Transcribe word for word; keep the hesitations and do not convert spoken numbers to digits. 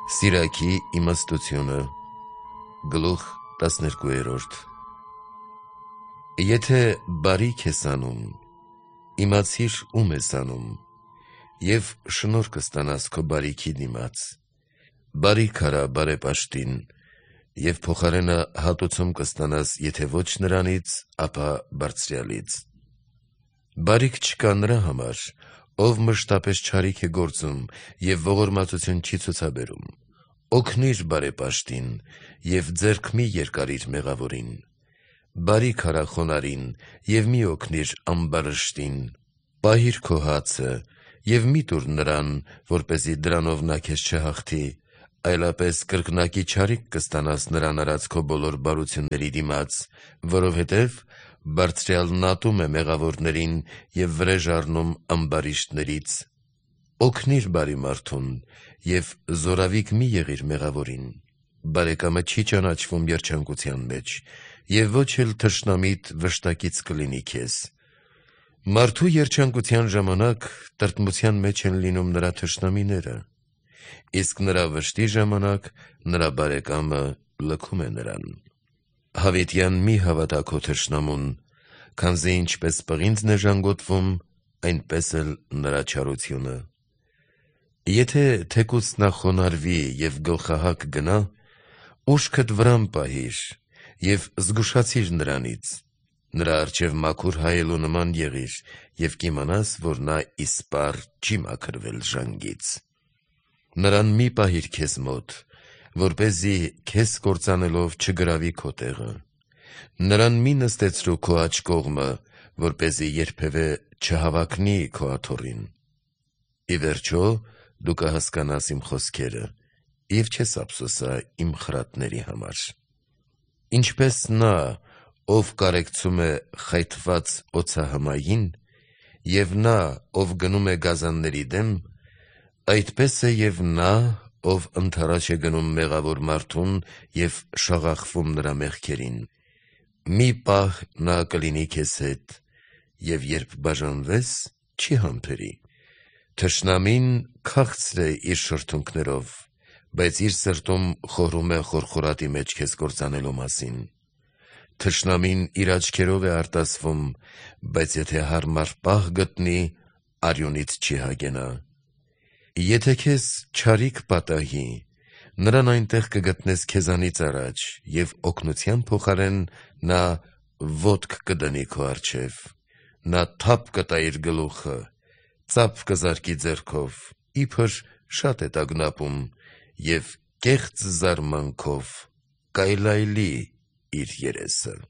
Սիրակի իմաստությունը գլուխ տասներկուերորդ Եթե բարիք ես անում, իմացիր ում ես անում, և շնորհ կստանաս քո բարիքի դիմաց, բարիք արա բարեպաշտին, և փոխարենը հատուցում կստանաս եթե ոչ նրանից, ապա Բարձրյալից: Բարիք չկա նրա համար, ով մշտապես չարիք է գործում և ողորմածություն չի ցուցաբերում: Օգնիր բարեպաշտին և ձեռք մի երկարիր մեղավորին: Բարիք արա խոնարհին և մի օգնիր ամբարշտին: Պահիր քո հացը և մի տուր նրան, որպեսզի դրանով նա քեզ չհաղթի, այլապես կրկնակի չարիք կստանաս նրան արած քո բոլոր բարությունների դիմաց, որովհետև Բարձրյալն ատում է մեղավորներին և վրեժ առնում ամբարիշտներից: Օգնիր բարի մարդուն և զորավիք մի եղիր մեղավորին: Բարեկամը չի ճանաչվում երջանկության մեջ, և ոչ էլ թշնամիտ վշտակից կլինի քեզ: Մարդու երջանկության ժամանակ տրտմության մեջ են լինում նրա թշնամիները, իսկ նրա վշտի ժամանակ նրա բարեկամը լքում է նրան: Հավիտյան մի հավատա քո թշնամուն, քանզի ինչպես պղինձն է ժանգոտվում, այնպես էլ նրա չարությունը: Եթե թեկուզ նա խոնարհվի և գլխահակ գնա, ուշքդ վրան պահիր և զգուշացիր նրանից: Նրա առջև մաքուր հայելու նման եղիր և կիմանաս, որ նա իսպառ չի մաքրվել ժանգից: Նրան մի պահիր քեզ մոտ, որպեսզի քեզ կործանելով չգրավի քո տեղը: Նրան մի նստեցրու քո աջ կողմը, որպեսզի երբևէ չհավաքնի քո աթոռին: Ի վերջո, դու կհասկանաս իմ խոսքերը և չես ափսոսա իմ խրատների համար: Ինչպես նա, ով կարեկցում է խայթված օձահմային, և նա, ով գնում է գազանների դեմ, այդպես է և նա, ով ընդառաջ է գնում մեղավոր մարդուն և շաղախվում նրա մեղքերին: Մի պահ նա կլինի քեզ հետ և երբ բաժանվես, չի համբերի: Թշնամին քաղցր է իր շրթունքներով, բայց իր սրտում խորհում է խորխորատի մեջ քեզ կործանելու մասին: Թշնամին իր աչքերով է արտասվում, բայց եթե հարմար պահ գտնի, արյունից չի հագենա: Եթե քեզ չարիք պատահի, նրան այնտեղ կգտնես քեզանից առաջ և օգնության փոխարեն նա ոտք կդնի քո առջև: Նա թափ կտա իր գլուխը, ծափ կզարկի ձեռքով, իբր շատ է տագնապում և կեղծ զարմանքով կայլայլի իր երեսը: